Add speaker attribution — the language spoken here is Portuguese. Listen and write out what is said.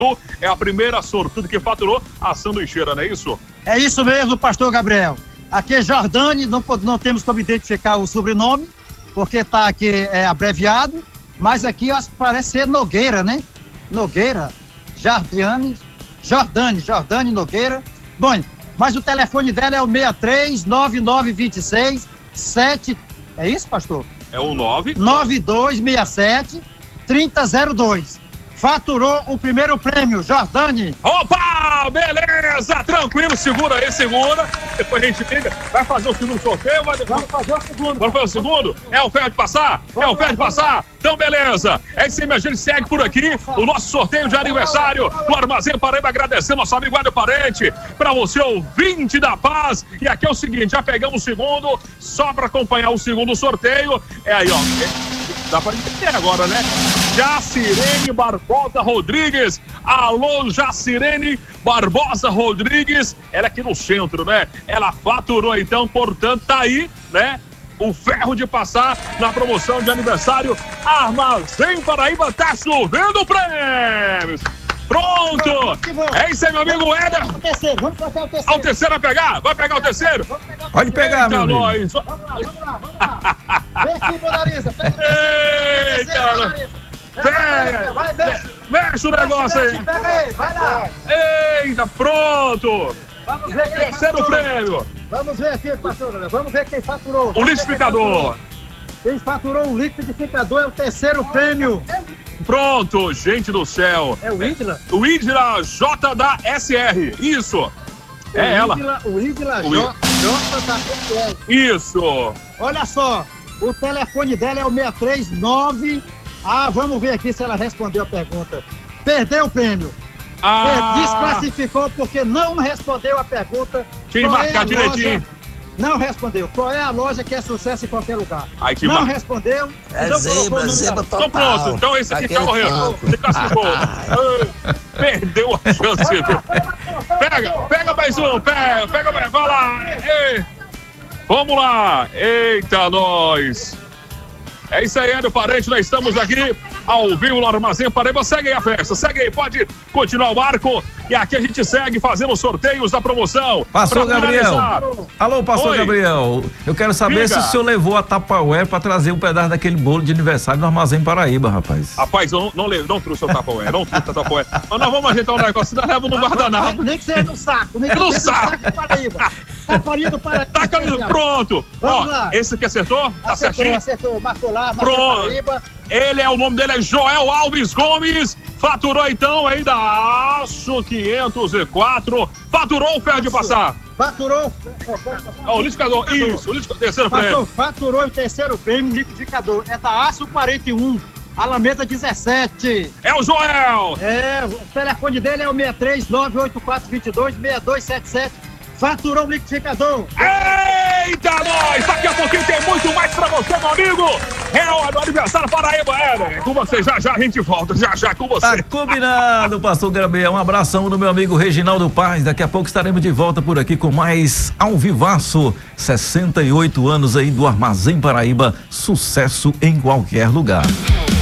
Speaker 1: É a primeira sortuda que faturou a sanduicheira, não é isso?
Speaker 2: É isso mesmo, pastor Gabriel. Aqui é Jordane, não temos como identificar o sobrenome, porque está aqui abreviado, mas aqui parece ser Nogueira, né? Nogueira, Jordane Nogueira. Bom, mas o telefone dela é o 639926 é isso, pastor?
Speaker 1: É o
Speaker 2: 9267-3002. Faturou o primeiro prêmio, Jordane.
Speaker 1: Opa, beleza, tranquilo, segura aí, segura. Depois a gente liga. Vai fazer o segundo sorteio?
Speaker 2: Vamos fazer o segundo.
Speaker 1: Vamos fazer o segundo? É o ferro de passar? É o ferro de passar? Então, beleza. É isso aí, a gente segue por aqui. O nosso sorteio de aniversário do Armazém Paraíba. Agradecendo nosso amigo Hélio Parente. Para você, ouvinte da paz. E aqui é o seguinte, já pegamos o segundo. Só para acompanhar o segundo sorteio. É aí, ó. Dá para entender agora, né? Jacirene Barbosa Rodrigues. Alô, Jacirene Barbosa Rodrigues. Ela é aqui no centro, né? Ela faturou, então, portanto, tá aí, né? O ferro de passar na promoção de aniversário Armazém Paraíba. Tá chovendo prêmios. Pronto! É isso aí, meu amigo Éder.
Speaker 2: Vamos trocar o terceiro.
Speaker 1: Ah, o terceiro vai pegar? Vai pegar o terceiro?
Speaker 3: Pode pegar, meu amigo.
Speaker 2: Vamos lá. Vem aqui, Bonarisa.
Speaker 1: Eita, pega! Mexe o negócio aí!
Speaker 2: Pega aí, vai lá!
Speaker 1: Eita, pronto!
Speaker 2: Vamos ver quem
Speaker 1: Terceiro
Speaker 2: faturou.
Speaker 1: prêmio!
Speaker 2: Vamos ver aqui, pastor. Vamos ver quem faturou.
Speaker 1: O liquidificador!
Speaker 2: Quem faturou o liquidificador é o terceiro prêmio.
Speaker 1: Pronto, gente do céu!
Speaker 2: É o Idla?
Speaker 1: O Idla J da SR, isso! É ela!
Speaker 2: O Idla J da SR.
Speaker 1: Isso!
Speaker 2: Olha só, o telefone dela é o 639. Vamos ver aqui se ela respondeu a pergunta. Perdeu o prêmio. Desclassificou porque não respondeu a pergunta.
Speaker 1: Tinha que marcar direitinho.
Speaker 2: Não respondeu. Qual é a loja que é sucesso em qualquer lugar?
Speaker 1: Não
Speaker 2: respondeu.
Speaker 3: É zebra total.
Speaker 1: Então pronto, então esse aqui tá correndo. Você classificou. Perdeu a chance. Pega mais um, pega mais, vai lá. Ei. Vamos lá. Eita, nós. É isso aí, Hélio Parente, nós estamos aqui ao vivo no Armazém Paraíba. Segue aí a festa, segue aí, pode continuar o barco. E aqui a gente segue fazendo sorteios da promoção.
Speaker 3: Pastor Gabriel. Alô, pastor
Speaker 1: Oi.
Speaker 3: Gabriel. Eu quero saber se o senhor levou a Tupperware para trazer um pedaço daquele bolo de aniversário no Armazém Paraíba, rapaz.
Speaker 1: Rapaz, eu não trouxe o Tupperware, não trouxe o Tupperware. Mas nós vamos ajeitar o negócio, nós levamos no guardanapo.
Speaker 2: Nem que seja no saco. Nem que
Speaker 1: No
Speaker 2: seja
Speaker 1: saco.
Speaker 2: de Paraíba. Taparinha do Paraíba.
Speaker 1: Tá caminhando, pronto.
Speaker 2: Vamos
Speaker 1: Ó,
Speaker 2: lá.
Speaker 1: esse aqui acertou? Tá certinho?
Speaker 2: Acertou. Marcou lá,
Speaker 1: Pronto.
Speaker 2: Paraíba.
Speaker 1: O nome dele é Joel Alves Gomes. Faturou então ainda Aço 504. Faturou o ferro de passar.
Speaker 2: Faturou.
Speaker 1: O liquidificador. Isso, o liquidificador. Terceiro prêmio.
Speaker 2: Faturou o terceiro prêmio liquidificador. É da Aço 41. Alameda 17.
Speaker 1: É o Joel.
Speaker 2: O telefone dele é o 63984226277. Faturou o liquidificador.
Speaker 1: Eita, nós! Daqui a pouquinho tem muito mais pra você, meu amigo. É o aniversário Paraíba, com você. Já a gente volta, já com você.
Speaker 3: Tá combinado, pastor Gabriel. Um abração do meu amigo Reginaldo Paz. Daqui a pouco estaremos de volta por aqui com mais Ao Vivaço. 68 anos aí do Armazém Paraíba. Sucesso em qualquer lugar.